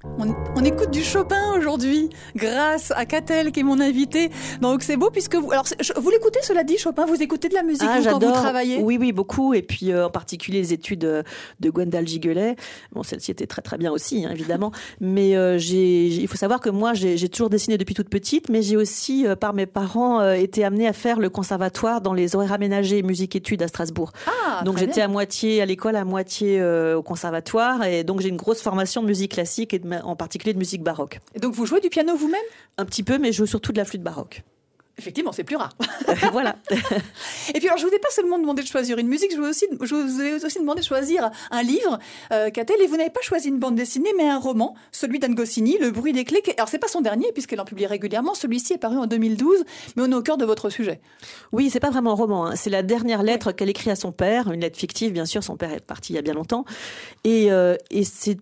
On écoute du Chopin aujourd'hui, grâce à Catel qui est mon invité. Donc c'est beau puisque vous l'écoutez, cela dit, Chopin, vous écoutez de la musique quand vous travaillez? Oui, beaucoup. Et puis en particulier les études de Gwendal Giguelet. Bon, celle-ci était très très bien aussi, hein, évidemment. Mais il faut savoir que moi j'ai toujours dessiné depuis toute petite, mais j'ai aussi par mes parents été amenée à faire le conservatoire dans les horaires aménagés musique-études à Strasbourg. Donc j'étais à moitié à l'école, à moitié au conservatoire, et donc j'ai une grosse formation de musique classique et en particulier de musique baroque. Et donc vous jouez du piano vous-même? Un petit peu, mais je joue surtout de la flûte baroque. Effectivement, c'est plus rare. Voilà. Et puis alors, je vous ai pas seulement demandé de choisir une musique, je vous ai aussi demandé de choisir un livre, Catel, et vous n'avez pas choisi une bande dessinée, mais un roman, celui d'Anne Goscinny, Le bruit des clés. Alors c'est pas son dernier, puisqu'elle en publie régulièrement. Celui-ci est paru en 2012, mais on est au cœur de votre sujet. Oui, c'est pas vraiment un roman, hein. C'est la dernière lettre qu'elle écrit à son père, une lettre fictive, bien sûr. Son père est parti il y a bien longtemps, et c'est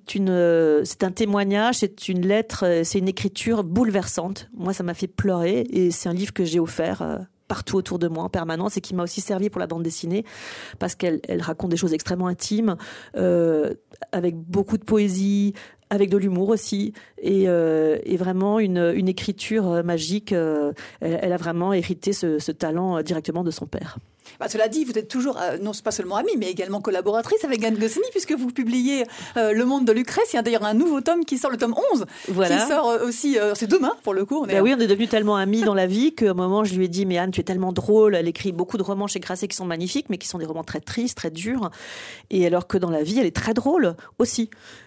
un témoignage, c'est une lettre, c'est une écriture bouleversante. Moi, ça m'a fait pleurer, et c'est un livre que j'ai offert partout autour de moi en permanence et qui m'a aussi servi pour la bande dessinée parce qu'elle raconte des choses extrêmement intimes, avec beaucoup de poésie, avec de l'humour aussi, et vraiment une écriture magique. Elle a vraiment hérité ce talent directement de son père. Cela dit, vous êtes toujours, non pas seulement amie, mais également collaboratrice avec Anne Goscinny, puisque vous publiez Le monde de Lucrèce. Il y a d'ailleurs un nouveau tome qui sort, le tome 11, qui sort aussi, c'est demain pour le coup. Oui, on est devenus tellement amis dans la vie qu'à un moment, je lui ai dit, mais Anne, tu es tellement drôle. Elle écrit beaucoup de romans chez Grasset qui sont magnifiques, mais qui sont des romans très tristes, très durs. Et alors que dans la vie, elle est très drôle aussi.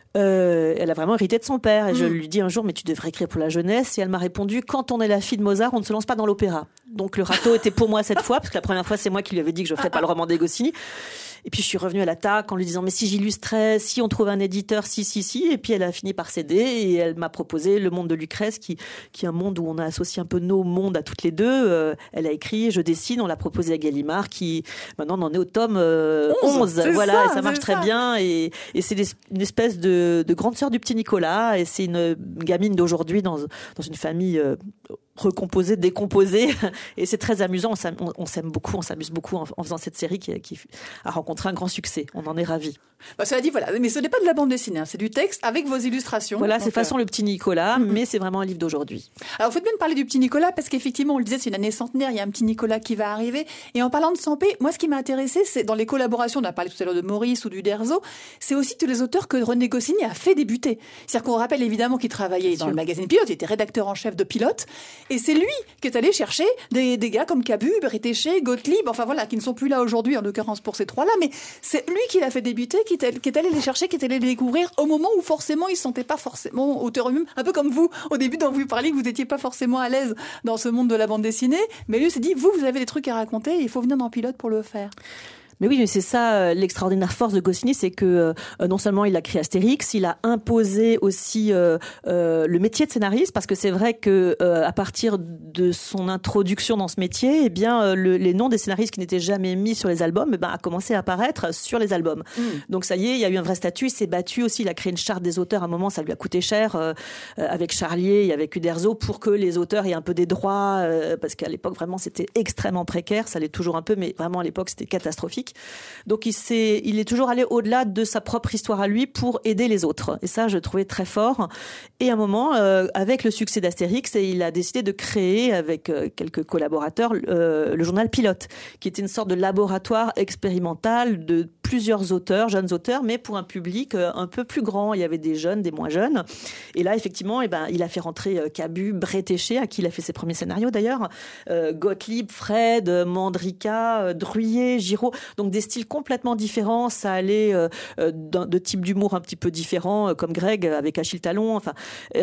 Elle a vraiment hérité de son père, et je lui dis un jour, mais tu devrais écrire pour la jeunesse, et elle m'a répondu, quand on est la fille de Mozart, on ne se lance pas dans l'opéra. Donc le râteau était pour moi cette fois, parce que la première fois c'est moi qui lui avais dit que je ferais pas le roman des Goscinny. Et puis je suis revenue à l'attaque en lui disant, mais si j'illustrais, si on trouve un éditeur, si. Et puis elle a fini par céder, et elle m'a proposé Le monde de Lucrèce, qui est un monde où on a associé un peu nos mondes à toutes les deux. Elle a écrit, je dessine, on l'a proposé à Gallimard, qui maintenant on en est au tome 11. Voilà, et ça marche très bien, et c'est une espèce de grande sœur du petit Nicolas, et c'est une gamine d'aujourd'hui dans une famille recomposée, décomposée, et c'est très amusant. On s'aime beaucoup, on s'amuse beaucoup en faisant cette série qui a rencontré un grand succès. On en est ravis. Cela dit, voilà, mais ce n'est pas de la bande dessinée, hein, c'est du texte avec vos illustrations. Voilà, c'est façon le petit Nicolas, mais c'est vraiment un livre d'aujourd'hui. Alors, vous faites bien de parler du petit Nicolas, parce qu'effectivement, on le disait, c'est une année centenaire, il y a un petit Nicolas qui va arriver. Et en parlant de Sampé, moi, ce qui m'a intéressé, c'est dans les collaborations, on a parlé tout à l'heure de Maurice ou du Derzo, c'est aussi tous les auteurs que René Goscinny a fait débuter. C'est-à-dire qu'on rappelle évidemment qu'il travaillait dans le magazine Pilote, il était rédacteur en chef de Pilote, et c'est lui qui est allé chercher des gars comme Cabu, Bretéché, Gottlieb, enfin voilà, qui ne sont plus là aujourd'hui, en l'occurrence pour ces trois-là, mais c'est lui qui l'a fait débuter, qui est allé les chercher, qui est allé les découvrir au moment où forcément ils ne se sentaient pas forcément auteurs eux-mêmes, un peu comme vous, au début dont vous parliez, que vous n'étiez pas forcément à l'aise dans ce monde de la bande dessinée, mais lui s'est dit, vous avez des trucs à raconter, il faut venir dans Pilote pour le faire. Mais oui, c'est ça l'extraordinaire force de Goscinny, c'est que non seulement il a créé Astérix, il a imposé aussi le métier de scénariste, parce que c'est vrai que à partir de son introduction dans ce métier, eh bien les noms des scénaristes qui n'étaient jamais mis sur les albums, a commencé à apparaître sur les albums. Donc ça y est, il y a eu un vrai statut, il s'est battu aussi, il a créé une charte des auteurs. À un moment, ça lui a coûté cher avec Charlier et avec Uderzo pour que les auteurs aient un peu des droits, parce qu'à l'époque vraiment c'était extrêmement précaire, ça l'est toujours un peu, mais vraiment à l'époque c'était catastrophique. Donc il est toujours allé au-delà de sa propre histoire à lui pour aider les autres. Et ça, je trouvais très fort. Et à un moment, avec le succès d'Astérix, il a décidé de créer, avec quelques collaborateurs, le journal Pilote, qui était une sorte de laboratoire expérimental de plusieurs auteurs, jeunes auteurs, mais pour un public un peu plus grand. Il y avait des jeunes, des moins jeunes. Et là, effectivement, il a fait rentrer Cabu, Bretéché, à qui il a fait ses premiers scénarios d'ailleurs, Gottlieb, Fred, Mandrika, Druyer, Giraud. Donc des styles complètement différents, ça allait de types d'humour un petit peu différents, comme Greg avec Achille Talon, enfin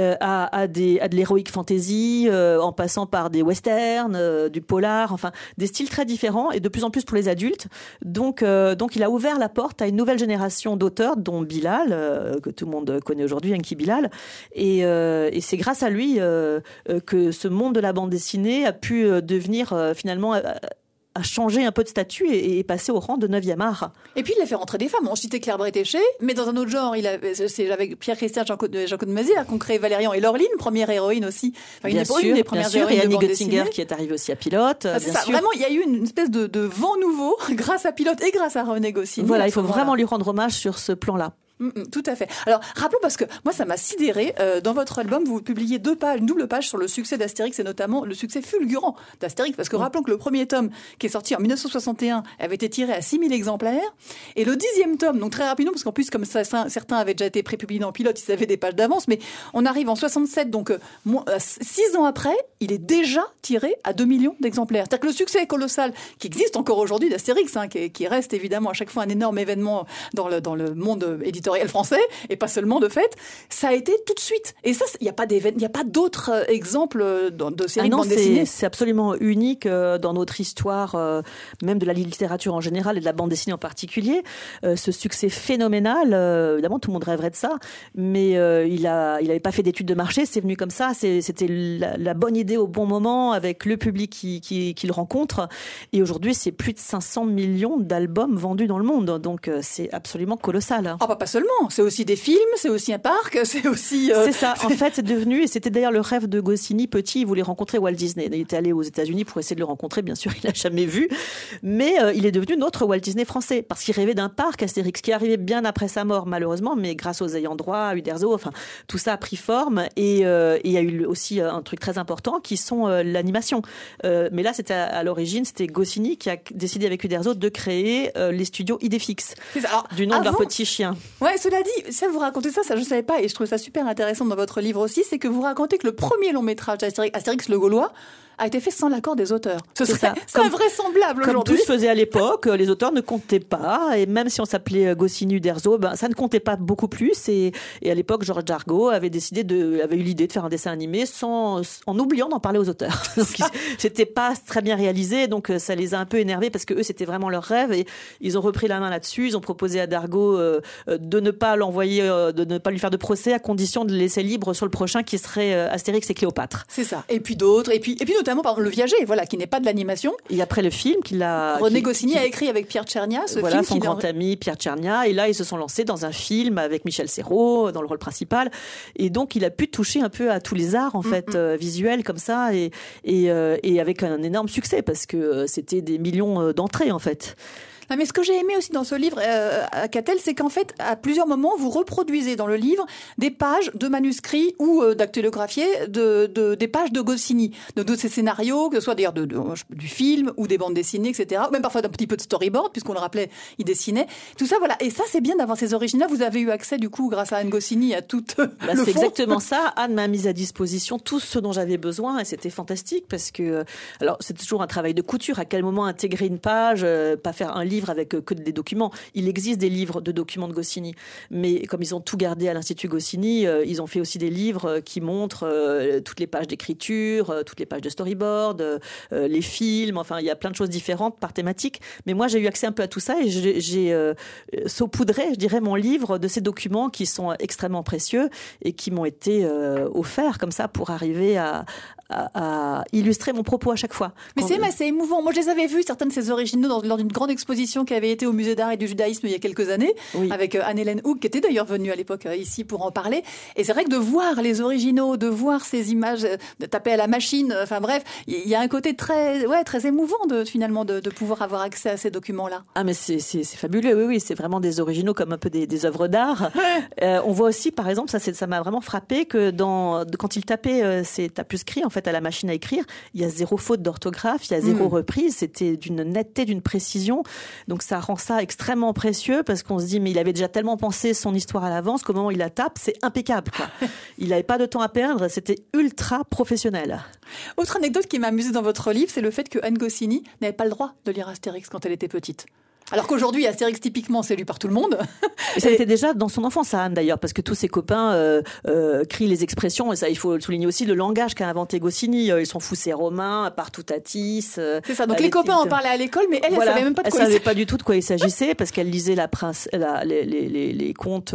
à de l'héroïque fantasy, en passant par des westerns, du polar, enfin des styles très différents et de plus en plus pour les adultes. Donc il a ouvert la porte à une nouvelle génération d'auteurs, dont Bilal, que tout le monde connaît aujourd'hui, Enki Bilal, et c'est grâce à lui que ce monde de la bande dessinée a pu devenir finalement a changé un peu de statut et passé au rang de 9e art. Et puis il a fait rentrer des femmes. On citait Claire Bretéché, mais dans un autre genre, c'est avec Pierre-Christian Jean-Claude Mazière qu'on crée Valérian et Laureline, première héroïne aussi. Enfin, une des premières héroïnes. Et Annie Göttinger qui est arrivée aussi à Pilote. C'est ça. Vraiment, il y a eu une espèce de vent nouveau grâce à Pilote et grâce à René Goscinny. Voilà, il faut vraiment lui rendre hommage sur ce plan-là. Tout à fait. Alors, rappelons, parce que moi, ça m'a sidéré. Dans votre album, vous publiez une double page sur le succès d'Astérix et notamment le succès fulgurant d'Astérix. Parce que rappelons que le premier tome, qui est sorti en 1961, avait été tiré à 6000 exemplaires. Et le 10e tome, donc très rapidement, parce qu'en plus, comme ça, certains avaient déjà été prépubliés dans Pilote, ils avaient des pages d'avance, mais on arrive en 67, donc 6 ans après, il est déjà tiré à 2 millions d'exemplaires. C'est-à-dire que le succès colossal qui existe encore aujourd'hui d'Astérix, qui reste évidemment à chaque fois un énorme événement dans le monde éditorial français, et pas seulement de fait, ça a été tout de suite. Et ça, il n'y a pas d'autres exemples de séries de bande dessinée. C'est absolument unique dans notre histoire, même de la littérature en général et de la bande dessinée en particulier. Ce succès phénoménal, évidemment, tout le monde rêverait de ça, mais il avait pas fait d'études de marché, c'est venu comme ça, c'était la bonne idée au bon moment, avec le public qui le rencontre. Et aujourd'hui, c'est plus de 500 millions d'albums vendus dans le monde. Donc, c'est absolument colossal. Ah, pas seulement. C'est aussi des films, c'est aussi un parc, c'est aussi... C'est ça. En fait, c'est devenu, et c'était d'ailleurs le rêve de Goscinny, petit, il voulait rencontrer Walt Disney. Il était allé aux États-Unis pour essayer de le rencontrer. Bien sûr, il l'a jamais vu. Mais il est devenu notre Walt Disney français. Parce qu'il rêvait d'un parc Astérix, qui arrivait bien après sa mort, malheureusement, mais grâce aux ayants droit, à Uderzo, enfin, tout ça a pris forme. Et il y a eu aussi un truc très important, qui sont l'animation. Mais là, c'était à l'origine, c'était Goscinny qui a décidé avec Uderzo de créer les studios Idéfix. Du nom de leur petit chien. Ouais, cela dit, ça vous racontez ça, je ne savais pas, et je trouve ça super intéressant dans votre livre aussi, c'est que vous racontez que le premier long métrage d'Astérix le Gaulois a été fait sans l'accord des auteurs. C'est invraisemblable aujourd'hui. Comme tout se faisait à l'époque, les auteurs ne comptaient pas, et même si on s'appelait Goscinny, Uderzo, ça ne comptait pas beaucoup plus. Et à l'époque, Georges Dargaud avait eu l'idée de faire un dessin animé en oubliant d'en parler aux auteurs. Donc, c'était pas très bien réalisé, donc ça les a un peu énervés parce que eux, c'était vraiment leur rêve, et ils ont repris la main là-dessus. Ils ont proposé à Dargaud de ne pas l'envoyer, de ne pas lui faire de procès, à condition de le laisser libre sur le prochain, qui serait Astérix et Cléopâtre. C'est ça. Et puis d'autres, et puis notamment par exemple, Le Viager, voilà, qui n'est pas de l'animation. Et après le film René Goscinny a écrit avec Pierre Tchernia son grand ami Pierre Tchernia, et là ils se sont lancés dans un film avec Michel Serrault dans le rôle principal, et donc il a pu toucher un peu à tous les arts en fait visuels comme ça, et avec un énorme succès parce que c'était des millions d'entrées en fait. Non, mais ce que j'ai aimé aussi dans ce livre, à Catel, c'est qu'en fait, à plusieurs moments, vous reproduisez dans le livre des pages de manuscrits ou dactylographiés des pages de Goscinny, de ces scénarios, que ce soit d'ailleurs du film ou des bandes dessinées, etc. Ou même parfois d'un petit peu de storyboard, puisqu'on le rappelait, il dessinait. Tout ça, voilà. Et ça, c'est bien d'avoir ces origines-là. Vous avez eu accès, du coup, grâce à Anne Goscinny, à tout le fond. C'est exactement ça. Anne m'a mis à disposition tout ce dont j'avais besoin, et c'était fantastique parce que, alors, c'est toujours un travail de couture. À quel moment intégrer une page, pas faire un livre avec que des documents. Il existe des livres de documents de Goscinny, mais comme ils ont tout gardé à l'Institut Goscinny, ils ont fait aussi des livres qui montrent toutes les pages d'écriture, toutes les pages de storyboard, les films, enfin il y a plein de choses différentes par thématique, mais moi j'ai eu accès un peu à tout ça, et j'ai saupoudré, je dirais, mon livre de ces documents qui sont extrêmement précieux et qui m'ont été offerts comme ça pour arriver à illustrer mon propos à chaque fois. Mais c'est émouvant. Moi, je les avais vus, certains de ces originaux, lors d'une grande exposition qui avait été au Musée d'art et du judaïsme il y a quelques années, avec Anne-Hélène Houck, qui était d'ailleurs venue à l'époque ici pour en parler. Et c'est vrai que de voir les originaux, de voir ces images, de taper à la machine, enfin bref, il y a un côté très émouvant finalement de pouvoir avoir accès à ces documents-là. Ah, mais c'est fabuleux, oui, c'est vraiment des originaux comme un peu des œuvres d'art. On voit aussi, par exemple, ça m'a vraiment frappé que quand il tapait ces tapuscrits, en fait, à la machine à écrire, il y a zéro faute d'orthographe, il y a zéro reprise, c'était d'une netteté, d'une précision. Donc ça rend ça extrêmement précieux parce qu'on se dit, mais il avait déjà tellement pensé son histoire à l'avance qu'au moment où il la tape, c'est impeccable, quoi. Il n'avait pas de temps à perdre, c'était ultra professionnel. Autre anecdote qui m'a amusée dans votre livre, c'est le fait que Anne Goscinny n'avait pas le droit de lire Astérix quand elle était petite. Alors qu'aujourd'hui, Astérix, typiquement, c'est lu par tout le monde. Et ça était déjà dans son enfance, à Anne, d'ailleurs, parce que tous ses copains crient les expressions, et ça, il faut le souligner aussi, le langage qu'a inventé Goscinny. Ils sont fous, c'est romain, partout Tatis. C'est ça, donc les copains en parlaient à l'école, mais elle savait même pas de quoi il s'agissait. Elle savait pas du tout de quoi il s'agissait, parce qu'elle lisait les contes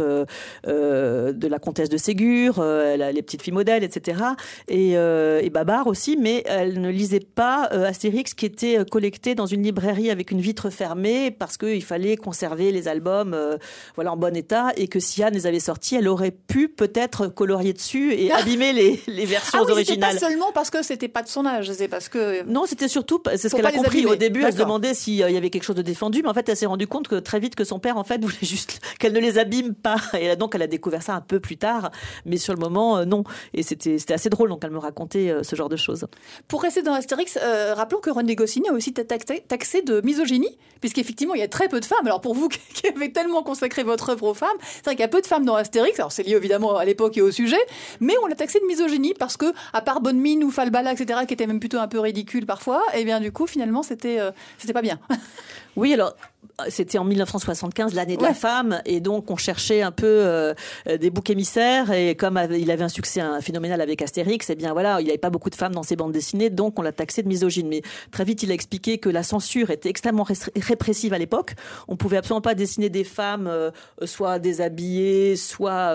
de la comtesse de Ségur, les petites filles modèles, etc. Et Babar aussi, mais elle ne lisait pas Astérix, qui était collecté dans une librairie avec une vitre fermée, parce qu'il fallait conserver les albums en bon état, et que si Anne les avait sortis, elle aurait pu peut-être colorier dessus et abîmer les versions originales. C'était pas seulement parce que c'était pas de son âge, c'est parce que... Non, c'était surtout, c'est ce qu'elle a compris. Au début, elle se demandait s'il y avait quelque chose de défendu, mais en fait, elle s'est rendue compte que très vite que son père, en fait, voulait juste qu'elle ne les abîme pas. Et donc, elle a découvert ça un peu plus tard, mais sur le moment, non. Et c'était assez drôle, donc elle me racontait ce genre de choses. Pour rester dans Astérix, rappelons que René Goscinny a aussi taxé de misogynie, puisqu'effectivement, il y a très peu de femmes. Alors pour vous qui avez tellement consacré votre œuvre aux femmes, c'est vrai qu'il y a peu de femmes dans Astérix. Alors c'est lié évidemment à l'époque et au sujet, mais on l'a taxé de misogynie parce que, à part Bonne Mine ou Falbala, etc., qui étaient même plutôt un peu ridicules parfois, et bien du coup, finalement, c'était pas bien. Oui, alors c'était en 1975, l'année de la femme, et donc on cherchait un peu des boucs émissaires, et comme il avait un succès phénoménal avec Astérix, et bien voilà, il n'y avait pas beaucoup de femmes dans ses bandes dessinées, donc on l'a taxé de misogyne. Mais très vite, il a expliqué que la censure était extrêmement répressive à l'époque. On pouvait absolument pas dessiner des femmes soit déshabillées, soit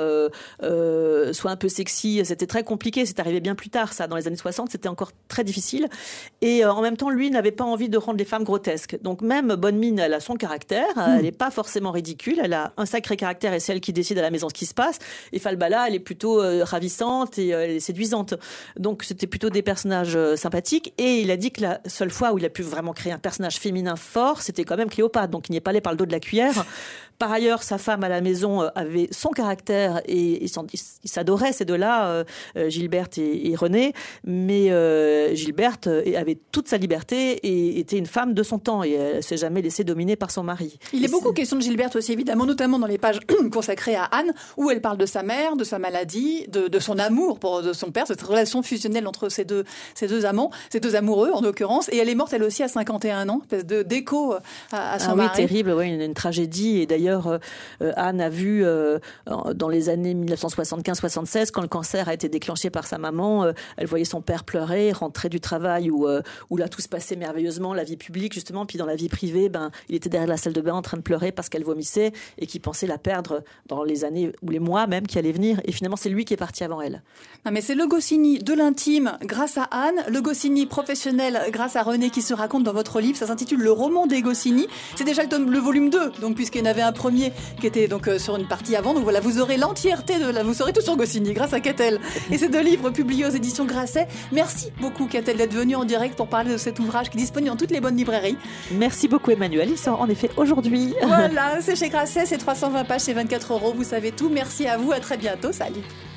un peu sexy. C'était très compliqué. C'est arrivé bien plus tard, ça. Dans les années 60, c'était encore très difficile. Et en même temps, lui n'avait pas envie de rendre les femmes grotesques. Donc même Bonne Mine, elle a son caractère. Elle n'est pas forcément ridicule. Elle a un sacré caractère, et c'est elle qui décide à la maison ce qui se passe. Et Falbala, elle est plutôt ravissante et séduisante. Donc c'était plutôt des personnages sympathiques. Et il a dit que la seule fois où il a pu vraiment créer un personnage féminin fort, c'était quand même Cléopâtre. Donc il n'y est pas allé par le dos de la cuillère. Par ailleurs, sa femme à la maison avait son caractère, et ils s'adoraient, ces deux-là, Gilberte et René. Mais Gilberte avait toute sa liberté et était une femme de son temps, et elle ne s'est jamais laissée dominer par son mari. Il est beaucoup question de Gilberte aussi, évidemment, notamment dans les pages consacrées à Anne, où elle parle de sa mère, de sa maladie, de son amour de son père, cette relation fusionnelle entre ces deux amants, ces deux amoureux en l'occurrence. Et elle est morte elle aussi à 51 ans, espèce d'écho à son mari. Oui, terrible, oui, une tragédie. Et d'ailleurs, Anne a vu dans les années 1975-76, quand le cancer a été déclenché par sa maman, elle voyait son père pleurer, rentrer du travail où là tout se passait merveilleusement, la vie publique justement, puis dans la vie privée, il était derrière la salle de bain en train de pleurer parce qu'elle vomissait, et qu'il pensait la perdre dans les années ou les mois même qui allaient venir, et finalement c'est lui qui est parti avant elle. Non, mais c'est le Goscinny de l'intime grâce à Anne, le Goscinny professionnel grâce à René, qui se raconte dans votre livre. Ça s'intitule Le roman des Goscinny. C'est déjà le volume 2, donc puisqu'il y en avait un premier qui était donc sur une partie avant. Donc voilà, vous aurez l'entièreté vous saurez tout sur Goscinny grâce à Catel. Et ces deux livres publiés aux éditions Grasset. Merci beaucoup Catel d'être venue en direct pour parler de cet ouvrage qui est disponible dans toutes les bonnes librairies. Merci beaucoup Emmanuel, il sort en effet aujourd'hui. Voilà, c'est chez Grasset, c'est 320 pages, c'est 24 €, vous savez tout. Merci à vous, à très bientôt, salut.